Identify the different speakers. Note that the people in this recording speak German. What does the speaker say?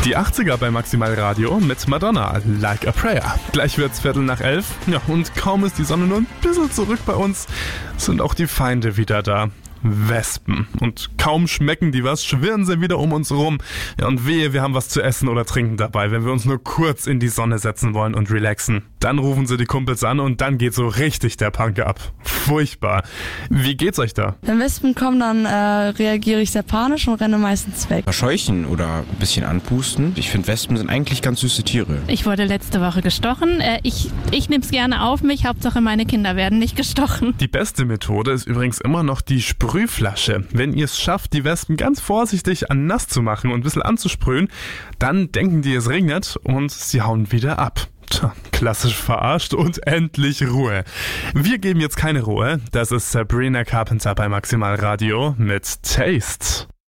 Speaker 1: Die 80er bei Maximal Radio mit Madonna, Like a Prayer. Gleich wird's 11:15. Ja, und kaum ist die Sonne nur ein bisschen zurück bei uns, sind auch die Feinde wieder da. Wespen. Und kaum schmecken die was, schwirren sie wieder um uns rum. Ja, und wehe, wir haben was zu essen oder trinken dabei, wenn wir uns nur kurz in die Sonne setzen wollen und relaxen. Dann rufen sie die Kumpels an und dann geht so richtig der Punk ab. Furchtbar. Wie geht's euch da?
Speaker 2: Wenn Wespen kommen, dann reagiere ich sehr panisch und renne meistens weg.
Speaker 3: Verscheuchen oder ein bisschen anpusten. Ich finde, Wespen sind eigentlich ganz süße Tiere.
Speaker 4: Ich wurde letzte Woche gestochen. Ich nehme es gerne auf mich. Hauptsache meine Kinder werden nicht gestochen.
Speaker 1: Die beste Methode ist übrigens immer noch die Sprühflasche. Wenn ihr es schafft, die Wespen ganz vorsichtig an nass zu machen und ein bisschen anzusprühen, dann denken die, es regnet und sie hauen wieder ab. Tja, klassisch verarscht und endlich Ruhe. Wir geben jetzt keine Ruhe. Das ist Sabrina Carpenter bei Maximal Radio mit Taste.